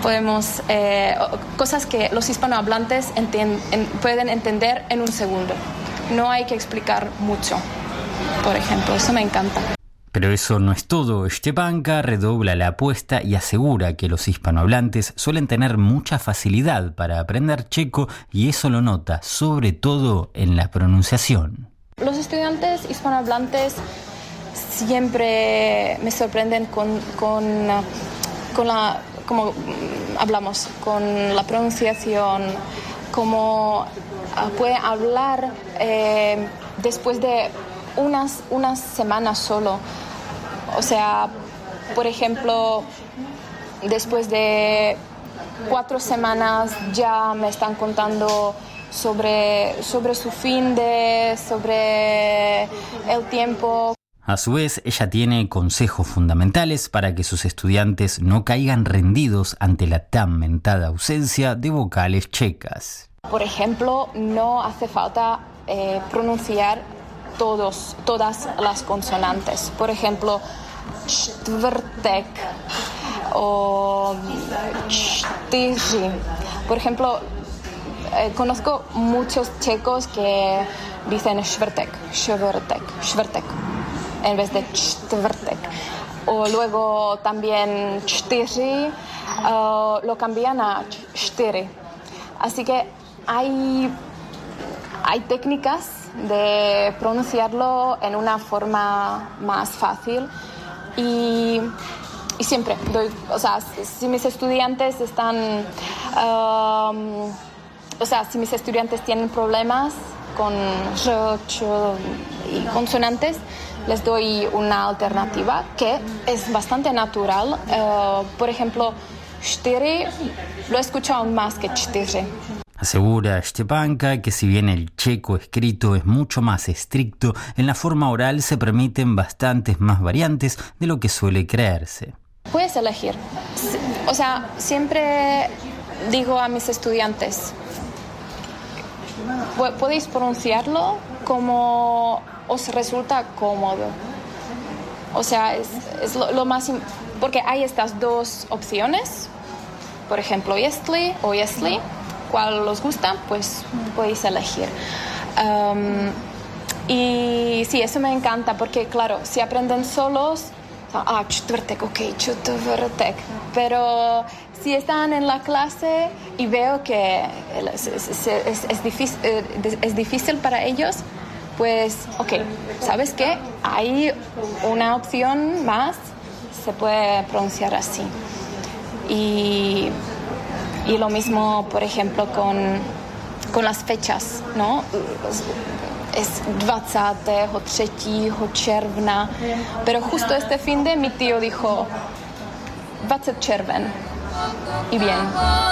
podemos, cosas que los hispanohablantes pueden entender en un segundo. No hay que explicar mucho, por ejemplo, eso me encanta. Pero eso no es todo. Stepanka redobla la apuesta y asegura que los hispanohablantes suelen tener mucha facilidad para aprender checo y eso lo nota sobre todo en la pronunciación. Los estudiantes hispanohablantes siempre me sorprenden con la, como hablamos, con la pronunciación, cómo puede hablar después de unas semanas solo. O sea, por ejemplo, después de 4 semanas ya me están contando sobre su sobre el tiempo. A su vez, ella tiene consejos fundamentales para que sus estudiantes no caigan rendidos ante la tan mentada ausencia de vocales checas. Por ejemplo, no hace falta pronunciar todas las consonantes. Por ejemplo, čtvrtek o čtyři. Por ejemplo, conozco muchos checos que dicen čtvrtek en vez de čtvrtek. O luego también čtyři lo cambian a čtyři. Así que hay técnicas de pronunciarlo en una forma más fácil y siempre doy, o sea, si mis estudiantes si mis estudiantes tienen problemas con ch y consonantes, les doy una alternativa que es bastante natural. Por ejemplo, čtyři lo he escuchado más que čtyři. Asegura Stepanka que si bien el checo escrito es mucho más estricto, en la forma oral se permiten bastantes más variantes de lo que suele creerse. Puedes elegir. O sea, siempre digo a mis estudiantes, podéis pronunciarlo como os resulta cómodo. O sea, es lo más... Porque hay estas 2 opciones, por ejemplo, jestli o jestli. Cuál os gusta, pues podéis elegir. Y sí, eso me encanta, porque claro, si aprenden solos, čtvrtek, ok, čtvrtek. Pero si están en la clase y veo que es difícil para ellos, pues, ok, ¿sabes qué? Hay una opción más, se puede pronunciar así. Y lo mismo, por ejemplo, con las fechas, ¿no? Es 23. června, pero justo este finde mi tío dijo 20 červen. Y bien.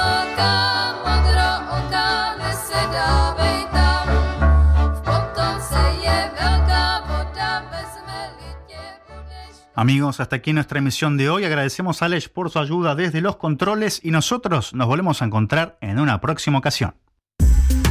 Amigos, hasta aquí nuestra emisión de hoy. Agradecemos a Aleš por su ayuda desde los controles y nosotros nos volvemos a encontrar en una próxima ocasión.